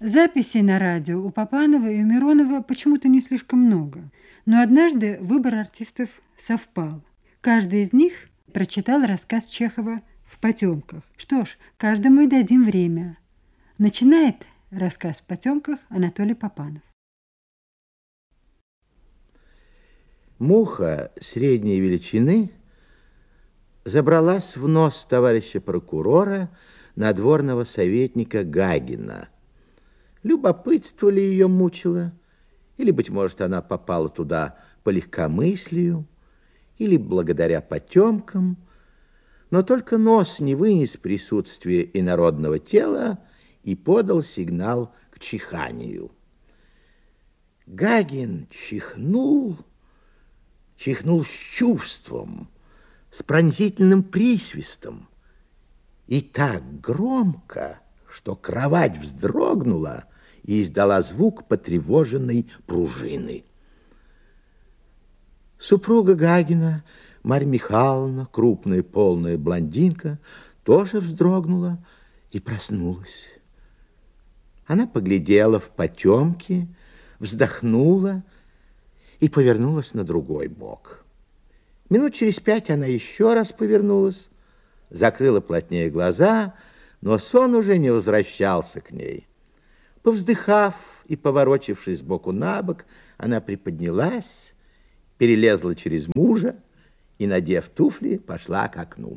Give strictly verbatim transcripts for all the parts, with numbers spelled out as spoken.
Записей на радио у Папанова и у Миронова почему-то не слишком много, но однажды выбор артистов совпал. Каждый из них прочитал рассказ Чехова «В потемках». Что ж, каждому и дадим время. Начинает рассказ «В потемках» Анатолий Папанов. Муха средней величины забралась в нос товарища прокурора, надворного советника Гагина. Любопытство ли ее мучило, или, быть может, она попала туда по легкомыслию, или благодаря потемкам, но только нос не вынес присутствия инородного тела и подал сигнал к чиханию. Гагин чихнул, чихнул с чувством, с пронзительным присвистом, и так громко, что кровать вздрогнула и издала звук потревоженной пружины. Супруга Гагина, Марья Михайловна, крупная полная блондинка, тоже вздрогнула и проснулась. Она поглядела в потемки, вздохнула и повернулась на другой бок. Минут через пять она еще раз повернулась, закрыла плотнее глаза, но сон уже не возвращался к ней. Повздыхав и поворочившись сбоку на бок, она приподнялась, перелезла через мужа и, надев туфли, пошла к окну.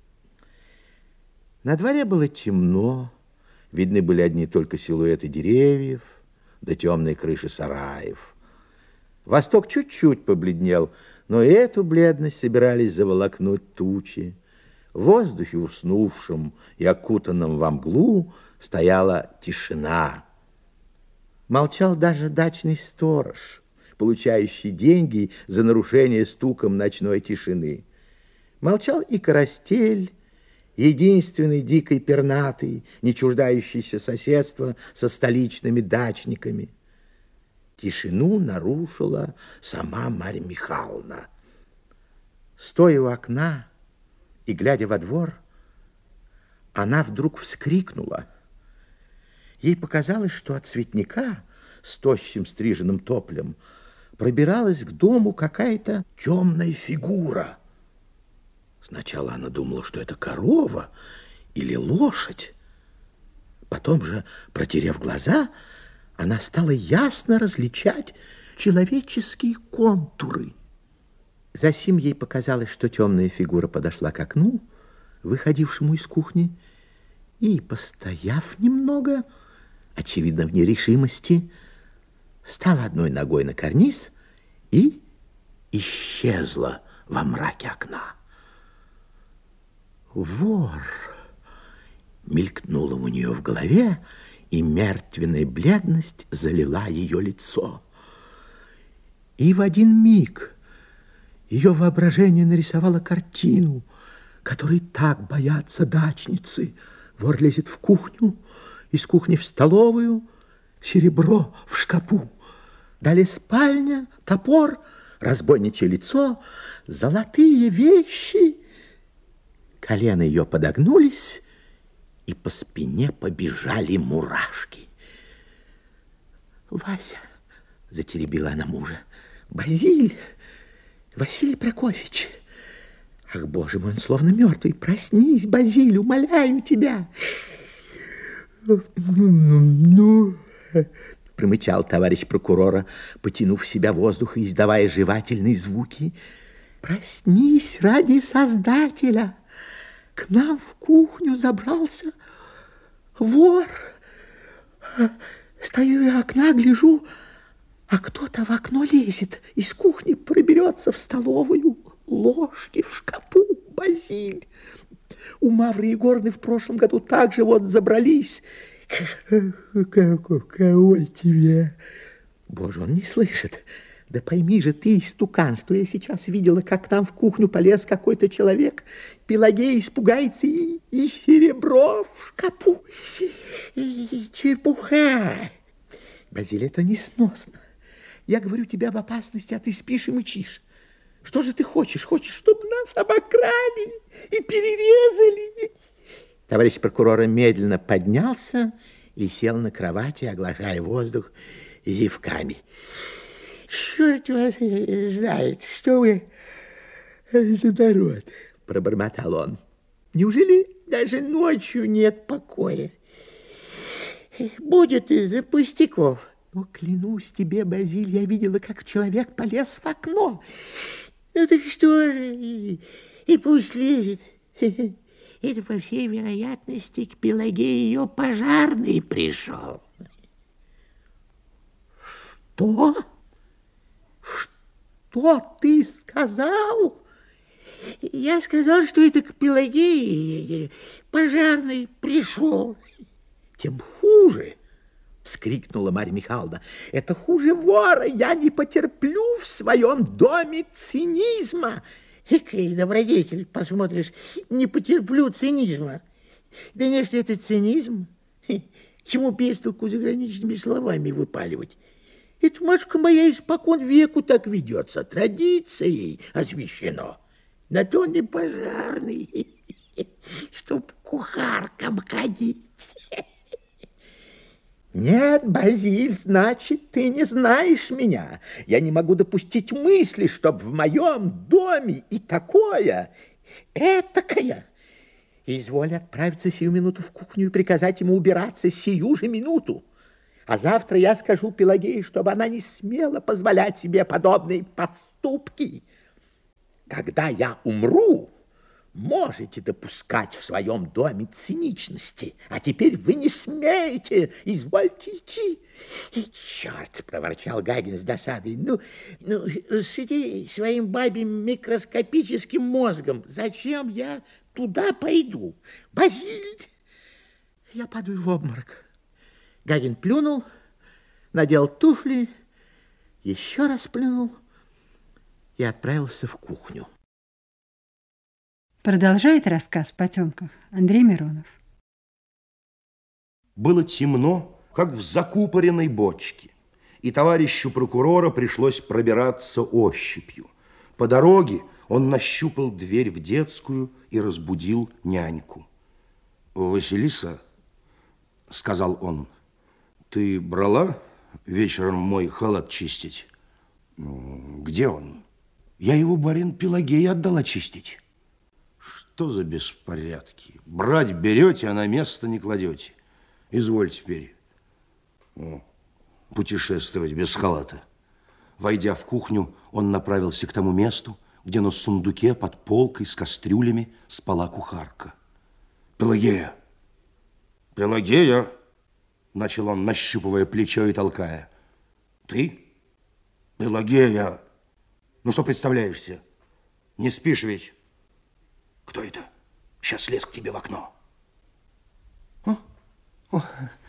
На дворе было темно, видны были одни только силуэты деревьев да темные крыши сараев. Восток чуть-чуть побледнел, но и эту бледность собирались заволокнуть тучи. В воздухе, уснувшем и окутанном во мглу, стояла тишина. Молчал даже дачный сторож, получающий деньги за нарушение стуком ночной тишины. Молчал и карастель, единственный дикой пернатый, не чуждающийся соседства со столичными дачниками. Тишину нарушила сама Марья Михайловна. Стоя у окна и глядя во двор, она вдруг вскрикнула. Ей показалось, что от цветника с тощим стриженным топлем пробиралась к дому какая-то темная фигура. Сначала она думала, что это корова или лошадь. Потом же, протерев глаза, она стала ясно различать человеческие контуры. Засим ей показалось, что темная фигура подошла к окну, выходившему из кухни, и, постояв немного, очевидно, в нерешимости, стала одной ногой на карниз и исчезла во мраке окна. «Вор!» мелькнуло у нее в голове, и мертвенная бледность залила ее лицо. И в один миг ее воображение нарисовало картину, которой так боятся дачницы. Вор лезет в кухню, из кухни в столовую, серебро в шкапу. Далее спальня, топор, разбойничье лицо, золотые вещи. Колена ее подогнулись, и по спине побежали мурашки. «Вася!» — затеребила она мужа. «Базиль! Василий Прокофьевич! Ах, боже мой, он словно мертвый! Проснись, Базиль, умоляю тебя!» «Ну...» — промычал товарищ прокурора, потянув в себя воздух и издавая жевательные звуки. «Проснись ради Создателя! К нам в кухню забрался вор. Стою у окна, гляжу, а кто-то в окно лезет, из кухни проберется в столовую, ложки в шкапу, Базиль. У Мавры Егоровны в прошлом году также вот забрались. Кого тебе? Боже, он не слышит. Да пойми же ты, истукан, что я сейчас видела, как там в кухню полез какой-то человек. Пелагея испугается, и, и серебро в шкапу. И чепуха. Базиль, это несносно. Я говорю тебе об опасности, а ты спишь и мычишь. Что же ты хочешь? Хочешь, чтобы нас обокрали и перерезали? Товарищ прокурора медленно поднялся и сел на кровати, оглашая воздух зевками. «Черт вас знает, что вы за народ!» – пробормотал он. «Неужели даже ночью нет покоя? Будет из-за пустяков. Но клянусь тебе, Базиль, я видела, как человек полез в окно. Ну так что же, и, и пусть лезет. Это, по всей вероятности, к Пелагее ее пожарный пришел». «Что? Что ты сказал?» «Я сказал, что это к Пелагее пожарный пришел». «Тем хуже!» — вскрикнула Марья Михайловна. «Это хуже вора! Я не потерплю в своем доме цинизма!» «Экой добродетель, посмотришь, не потерплю цинизма!» «Да не, что это цинизм? К чему пестолку заграничными словами выпаливать? Это, матушка моя, испокон веку так ведется, традицией освящено. На то не пожарный, чтоб кухаркам ходить». «Нет, Базиль, значит, ты не знаешь меня. Я не могу допустить мысли, чтоб в моем доме и такое, этакое. Изволь отправиться сию минуту в кухню и приказать ему убираться сию же минуту. А завтра я скажу Пелагее, чтобы она не смела позволять себе подобные поступки. Когда я умру, можете допускать в своем доме циничности, а теперь вы не смеете, извольте идти». «Черт!» — проворчал Гагин с досадой. «Ну, ну, суди своим бабьим микроскопическим мозгом. Зачем я туда пойду? Базиль!» Я падаю в обморок. Гагин плюнул, надел туфли, еще раз плюнул и отправился в кухню. Продолжает рассказ в потемках Андрей Миронов. Было темно, как в закупоренной бочке, и товарищу прокурора пришлось пробираться ощупью. По дороге он нащупал дверь в детскую и разбудил няньку. «Василиса, — сказал он, — ты брала вечером мой халат чистить?» «Ну, где он?» «Я его, барин, Пелагее отдала чистить». «Что за беспорядки? Брать берете, а на место не кладете. Изволь теперь О, путешествовать без халата». Войдя в кухню, он направился к тому месту, где на сундуке под полкой с кастрюлями спала кухарка. «Пелагея! Пелагея!» начал он, нащупывая плечо и толкая. «Ты? Пелагея! Ну что представляешься? Не спишь ведь?» «Кто это? Сейчас лез к тебе в окно». О, о,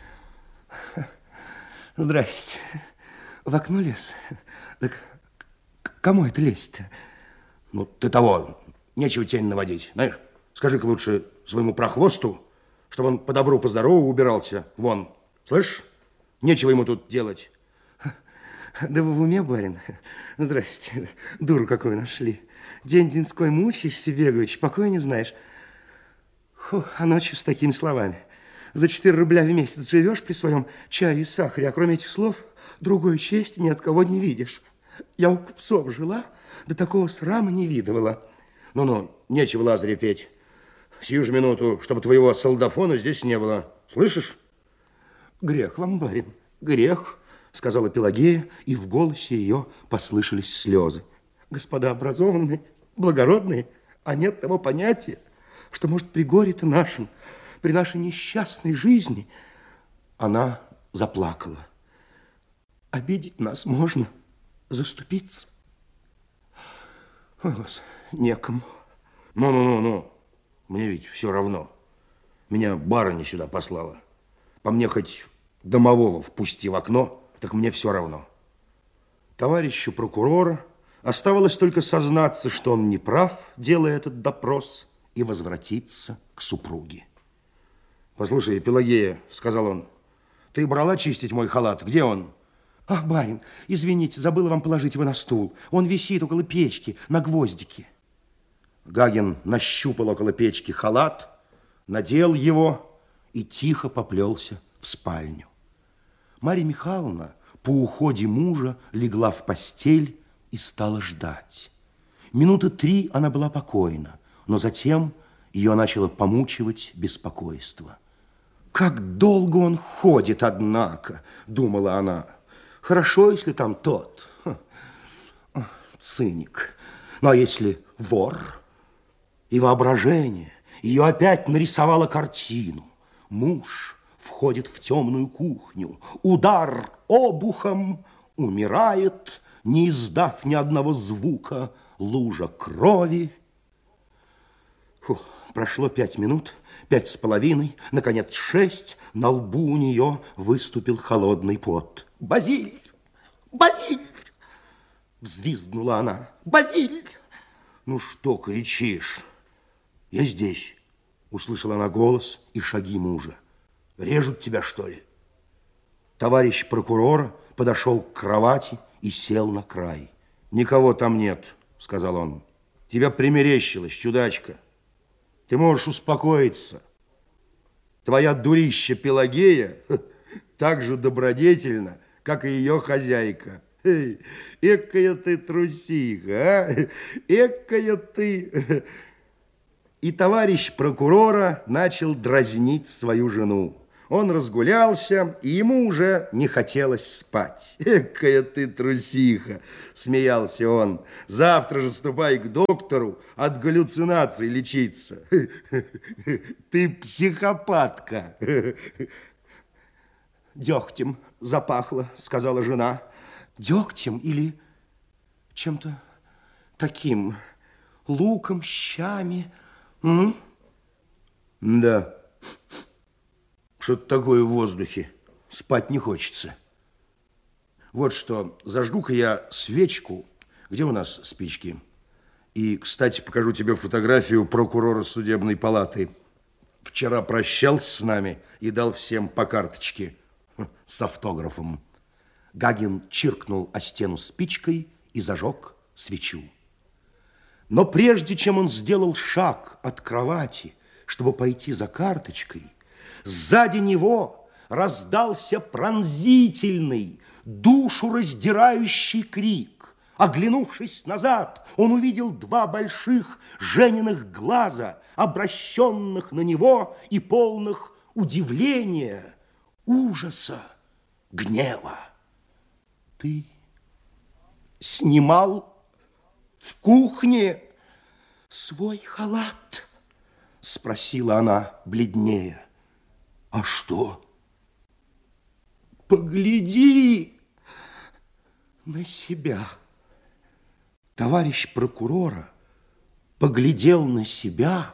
здрасте. В окно лез? Так к кому это лезть-то? Ну, ты того, нечего тень наводить. Знаешь, скажи-ка лучше своему прохвосту, чтобы он по добру, по здорову убирался. Вон, слышь, нечего ему тут делать. Да вы в уме, барин? Здрасте. Дуру какую нашли. День-деньской мучаешься, бегаешь, покоя не знаешь. Фу, а ночью с такими словами. За четыре рубля в месяц живешь при своем чае и сахаре, а кроме этих слов другой чести ни от кого не видишь. Я у купцов жила, до такого срама не видывала. Ну-ну, нечего Лазаря петь. Сию же минуту, чтобы твоего солдафона здесь не было. Слышишь? Грех вам, барин, грех, сказала Пелагея, и в голосе ее послышались слезы. Господа образованные, благородные, а нет того понятия, что, может, при горе-то нашем, при нашей несчастной жизни, она заплакала. Обидеть нас можно, заступиться. Ой, Господи, некому. Ну-ну-ну-ну, мне ведь все равно. Меня барыня сюда послала. По мне хоть домового впусти в окно, так мне все равно. Товарищу прокурора оставалось только сознаться, что он не прав, делая этот допрос, и возвратиться к супруге. «Послушай, Пелагея, — сказал он, — ты брала чистить мой халат? Где он?» «Ах, барин, извините, забыла вам положить его на стул. Он висит около печки, на гвоздике». Гагин нащупал около печки халат, надел его и тихо поплелся в в спальню. Марья Михайловна по уходе мужа легла в постель и стала ждать. Минуты три она была покойна, но затем ее начало помучивать беспокойство. «Как долго он ходит, однако», — думала она. «Хорошо, если там тот, циник. Ну, а если вор?» И воображение ее опять нарисовало картину. Муж входит в темную кухню, удар обухом, умирает, не издав ни одного звука, лужа крови. Фух, прошло пять минут, пять с половиной, наконец шесть, на лбу у нее выступил холодный пот. «Базиль! Базиль!» Взвизгнула она. «Базиль!» «Ну что кричишь? Я здесь!» Услышала она голос и шаги мужа. «Режут тебя, что ли?» Товарищ прокурора подошел к кровати и сел на край. «Никого там нет», — сказал он. «Тебя примерещилось, чудачка. Ты можешь успокоиться. Твоя дурища Пелагея так же добродетельна, как и ее хозяйка. Эй, экая ты трусиха, а? Экая ты...» И товарищ прокурора начал дразнить свою жену. Он разгулялся, и ему уже не хотелось спать. «Экая ты трусиха!» – смеялся он. «Завтра же ступай к доктору от галлюцинаций лечиться. Ты психопатка!» «Дегтем запахло», – сказала жена. «Дегтем или чем-то таким, луком, щами?» М? «Да». Что-то такое в воздухе. Спать не хочется. Вот что, зажгу-ка я свечку. Где у нас спички? И, кстати, покажу тебе фотографию прокурора судебной палаты. Вчера прощался с нами и дал всем по карточке с автографом. Гагин чиркнул о стену спичкой и зажег свечу. Но прежде чем он сделал шаг от кровати, чтобы пойти за карточкой, сзади него раздался пронзительный, душу раздирающий крик. Оглянувшись назад, он увидел два больших Жениных глаза, обращенных на него и полных удивления, ужаса, гнева. «Ты снимал в кухне свой халат?» Спросила она бледнее. «А что?» «Погляди на себя». Товарищ прокурора поглядел на себя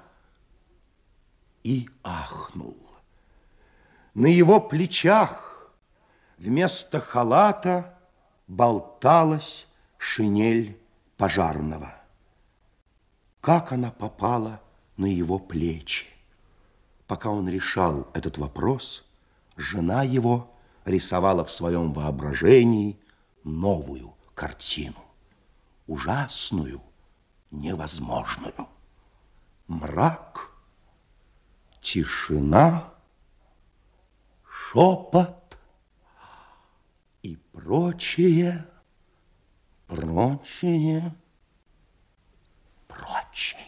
и ахнул. На его плечах вместо халата болталась шинель пожарного. Как она попала на его плечи? Пока он решал этот вопрос, жена его рисовала в своем воображении новую картину. Ужасную, невозможную. Мрак, тишина, шепот и прочее, прочее, прочее.